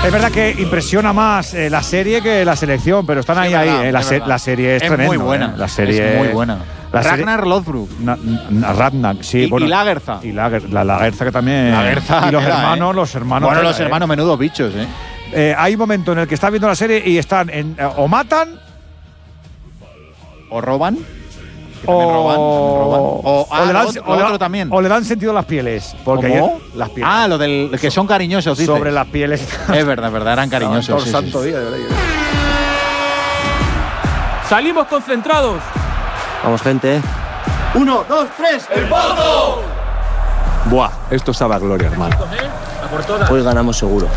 Es verdad que impresiona más la serie que la selección, pero están ahí. La serie es tremenda. Muy buena. La serie es muy buena. Ragnar Lothbrok. Ragnar, sí. Y Lagertha. Y la Lagertha que también. Lagertha, y los hermanos. Bueno, los hermanos, menudos bichos, hay un momento en el que estás viendo la serie y están o matan. O roban. O le dan sentido a las pieles. Porque las pieles. Lo del que son cariñosos, dices. Sobre las pieles. Es verdad, eran cariñosos. Por santo día, de verdad. ¡Salimos concentrados! Vamos, gente. 1, 2, 3, ¡el Pozo! Buah, esto sabe a gloria, hermano. Hoy ganamos seguro.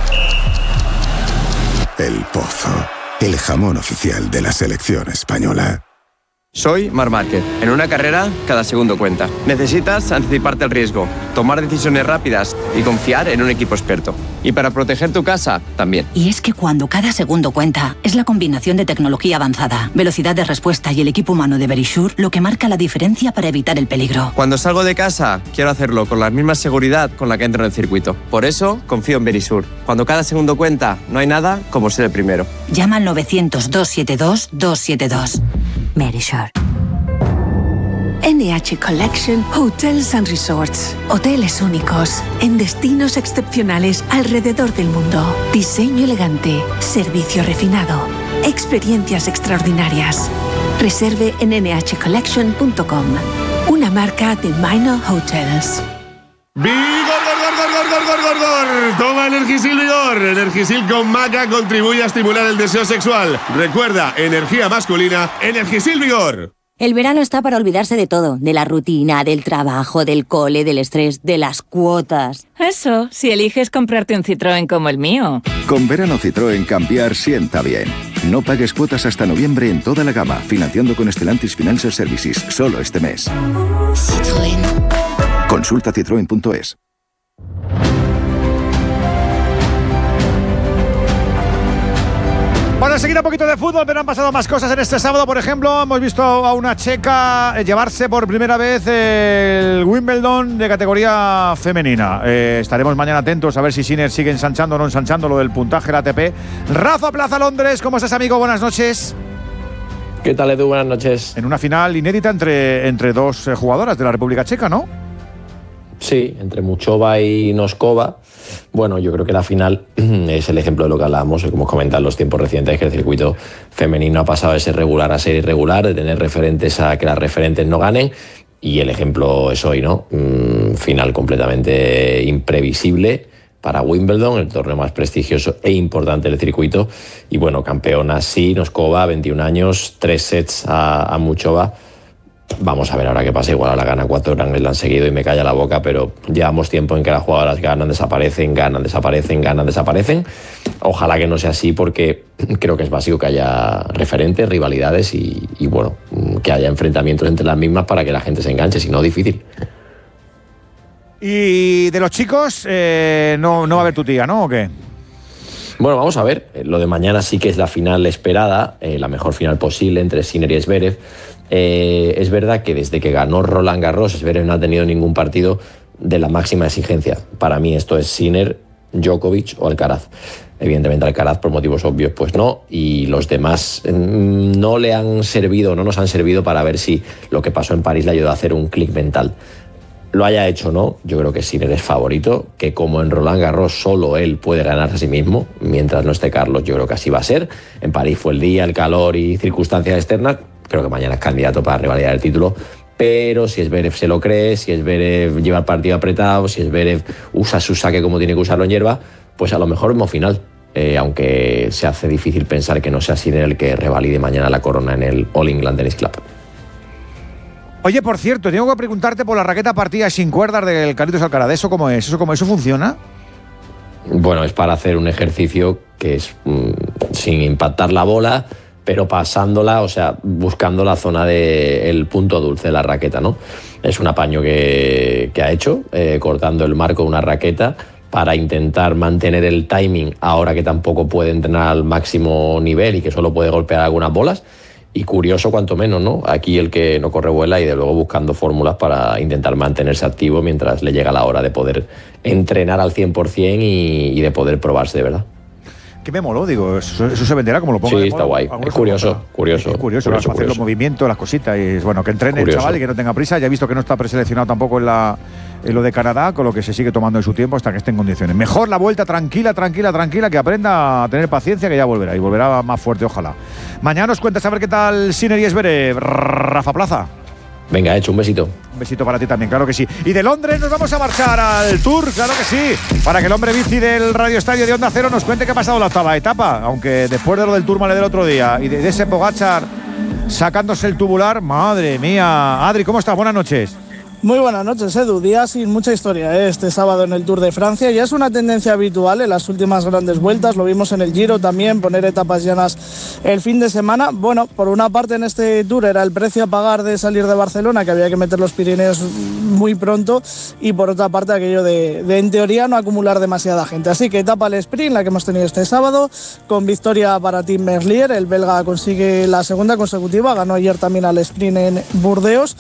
El Pozo, el jamón oficial de la selección española. Soy Marc Márquez. En una carrera, cada segundo cuenta. Necesitas anticiparte al riesgo, tomar decisiones rápidas y confiar en un equipo experto. Y para proteger tu casa, también. Y es que cuando cada segundo cuenta, es la combinación de tecnología avanzada, velocidad de respuesta y el equipo humano de Verisure lo que marca la diferencia para evitar el peligro. Cuando salgo de casa, quiero hacerlo con la misma seguridad con la que entro en el circuito. Por eso, confío en Verisure. Cuando cada segundo cuenta, no hay nada como ser el primero. Llama al 900-272-272. Verisure. NH Collection Hotels and Resorts. Hoteles únicos en destinos excepcionales alrededor del mundo. Diseño elegante, servicio refinado, experiencias extraordinarias. Reserve en nhcollection.com. Una marca de Minor Hotels. ¡Vigor! Toma Energisil Vigor. Energisil con maca contribuye a estimular el deseo sexual. Recuerda, energía masculina, Energisil Vigor. El verano está para olvidarse de todo, de la rutina, del trabajo, del cole, del estrés, de las cuotas. Eso, si eliges comprarte un Citroën como el mío. Con verano Citroën cambiar sienta bien. No pagues cuotas hasta noviembre en toda la gama, financiando con Stellantis Financial Services, solo este mes. Citroën. Consulta citroen.es. Bueno, enseguida un poquito de fútbol, pero han pasado más cosas en este sábado. Por ejemplo, hemos visto a una checa llevarse por primera vez el Wimbledon de categoría femenina. Estaremos mañana atentos a ver si Sinner sigue ensanchando o no ensanchando lo del puntaje del ATP. Rafa Plaza Londres, ¿cómo estás, amigo? Buenas noches. ¿Qué tal, Edu? Buenas noches. En una final inédita entre dos jugadoras de la República Checa, ¿no? Sí, entre Muchova y Noskova. Bueno, yo creo que la final es el ejemplo de lo que hablábamos, como hemos comentado en los tiempos recientes, que el circuito femenino ha pasado de ser regular a ser irregular, de tener referentes a que las referentes no ganen, y el ejemplo es hoy, ¿no? Final completamente imprevisible para Wimbledon, el torneo más prestigioso e importante del circuito, y bueno, campeona sí, Noskova, 21 años, 3 sets a Muchova. Vamos a ver ahora qué pasa, igual ahora gana 4 Grand Slam seguido y me calla la boca, pero llevamos tiempo en que las jugadoras ganan, desaparecen. Ojalá que no sea así, porque creo que es básico que haya referentes, rivalidades y bueno, que haya enfrentamientos entre las mismas para que la gente se enganche, si no, difícil. Y de los chicos, no va a haber tu tía, ¿no? ¿O qué? Bueno, vamos a ver. Lo de mañana sí que es la final esperada, la mejor final posible entre Sinner y Zverev. Es verdad que desde que ganó Roland Garros, Zverev no ha tenido ningún partido de la máxima exigencia. Para mí esto es Sinner, Djokovic o Alcaraz. Evidentemente Alcaraz, por motivos obvios, pues no. Y los demás no le han servido, no nos han servido para ver si lo que pasó en París le ayudó a hacer un clic mental. Lo haya hecho o no, yo creo que Sinner es favorito, que como en Roland Garros solo él puede ganarse a sí mismo, mientras no esté Carlos, yo creo que así va a ser. En París fue el día, el calor y circunstancias externas. Creo que mañana es candidato para revalidar el título, pero si Zverev se lo cree, si Zverev lleva el partido apretado, si Zverev usa su saque como tiene que usarlo en hierba, pues a lo mejor vemos final. Aunque se hace difícil pensar que no sea Sinner el que revalide mañana la corona en el All England Tennis Club. Oye, por cierto, tengo que preguntarte por la raqueta partida sin cuerdas del Carlitos Alcaraz. ¿Eso cómo es? ¿Eso funciona? Bueno, es para hacer un ejercicio que es sin impactar la bola, pero pasándola, o sea, buscando la zona del punto dulce de la raqueta, ¿no? Es un apaño que ha hecho, cortando el marco de una raqueta para intentar mantener el timing ahora que tampoco puede entrenar al máximo nivel y que solo puede golpear algunas bolas. Y curioso cuanto menos, ¿no? Aquí el que no corre vuela, y de luego buscando fórmulas para intentar mantenerse activo mientras le llega la hora de poder entrenar al 100% y de poder probarse de verdad. que me moló, digo, eso se venderá como lo pongo. Sí, está guay. Es curioso. Para hacer los movimientos, las cositas. Y bueno, que entrene el chaval y que no tenga prisa. Ya he visto que no está preseleccionado tampoco en lo de Canadá, con lo que se sigue tomando en su tiempo hasta que esté en condiciones. Mejor la vuelta tranquila, que aprenda a tener paciencia, que ya volverá. Y volverá más fuerte, ojalá. Mañana nos cuentas a ver qué tal Sinner y Zverev. Rafa Plaza. Venga, hecho, un besito. Un besito para ti también, claro que sí. Y de Londres nos vamos a marchar al Tour, claro que sí, para que el hombre bici del Radio Estadio de Onda Cero nos cuente qué ha pasado en la octava etapa, aunque después de lo del Tourmalet del otro día y de ese Pogačar sacándose el tubular, madre mía. Adri, ¿cómo estás? Buenas noches. Muy buenas noches, Edu. Día sin mucha historia este sábado en el Tour de Francia. Ya es una tendencia habitual en las últimas grandes vueltas. Lo vimos en el Giro también, poner etapas llanas el fin de semana. Bueno, por una parte en este Tour era el precio a pagar de salir de Barcelona, que había que meter los Pirineos muy pronto, y por otra parte aquello de en teoría no acumular demasiada gente. Así que etapa al sprint, la que hemos tenido este sábado, con victoria para Tim Merlier. El belga consigue la segunda consecutiva, ganó ayer también al sprint en Burdeos.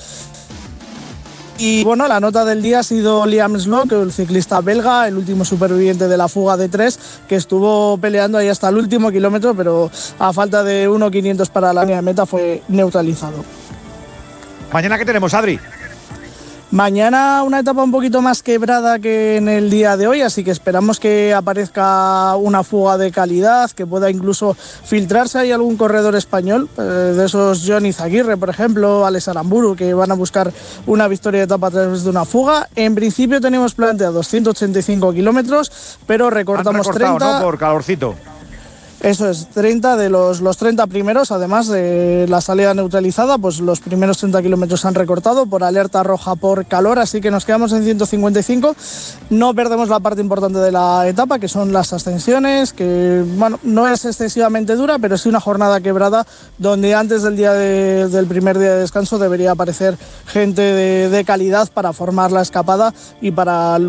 Y bueno, la nota del día ha sido Liam Slock, el ciclista belga, el último superviviente de la fuga de 3, que estuvo peleando ahí hasta el último kilómetro, pero a falta de 1.500 para la línea de meta fue neutralizado. ¿Mañana qué tenemos, Adri? Mañana una etapa un poquito más quebrada que en el día de hoy, así que esperamos que aparezca una fuga de calidad, que pueda incluso filtrarse ahí algún corredor español, de esos Jon Izagirre, por ejemplo, Alex Aramburu, que van a buscar una victoria de etapa a través de una fuga. En principio tenemos planteados 185 kilómetros, pero recortamos 30. ¿No? Por calorcito. Eso es, 30 de los 30 primeros, además de la salida neutralizada, pues los primeros 30 kilómetros se han recortado por alerta roja por calor, así que nos quedamos en 155. No perdemos la parte importante de la etapa, que son las ascensiones, que bueno, no es excesivamente dura, pero sí una jornada quebrada, donde antes del del primer día de descanso debería aparecer gente de calidad para formar la escapada y para